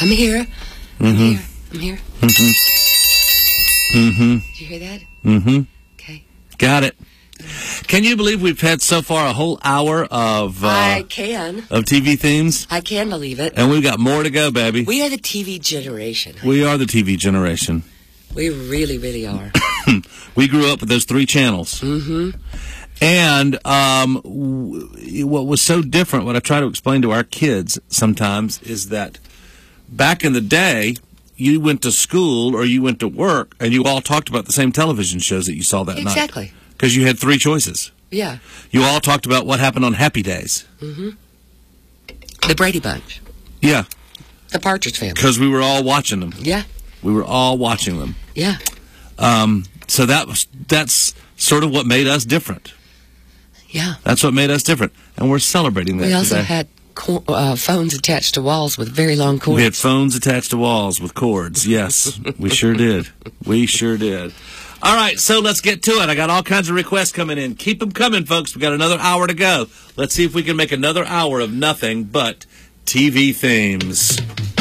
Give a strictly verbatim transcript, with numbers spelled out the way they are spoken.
I'm here. I'm Mm-hmm. here. I'm here. Mm-hmm. Mm-hmm. Did you hear that? Mm-hmm. Okay. Got it. Can you believe we've had so far a whole hour of uh, I can. of T V themes? I can believe it. And we've got more to go, baby. We are the T V generation. We are the T V generation. We really, really are. We grew up with those three channels. Mm-hmm. And um, w- what was so different, what I try to explain to our kids sometimes, is that back in the day, you went to school or you went to work, and you all talked about the same television shows that you saw that night. Exactly. Because you had three choices. Yeah. You all talked about what happened on Happy Days. Mm-hmm. The Brady Bunch. Yeah. The Partridge Family. Because we were all watching them. Yeah. We were all watching them. Yeah. Um, so that was that's sort of what made us different. Yeah. That's what made us different. And we're celebrating that We also today. had co- uh, phones attached to walls with very long cords. We had phones attached to walls with cords. Yes, we sure did. We sure did. All right, so let's get to it. I got all kinds of requests coming in. Keep them coming, folks. We got another hour to go. Let's see if we can make another hour of nothing but T V themes.